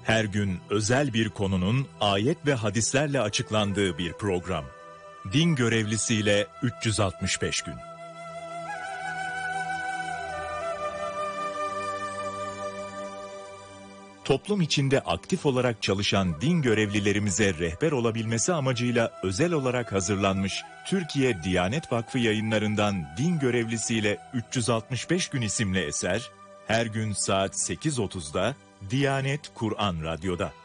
Her gün özel bir konunun ayet ve hadislerle açıklandığı bir program. Din görevlisiyle 365 gün. Toplum içinde aktif olarak çalışan din görevlilerimize rehber olabilmesi amacıyla özel olarak hazırlanmış Türkiye Diyanet Vakfı yayınlarından Din Görevlisiyle 365 gün isimli eser, her gün saat 8.30'da Diyanet Kur'an Radyo'da.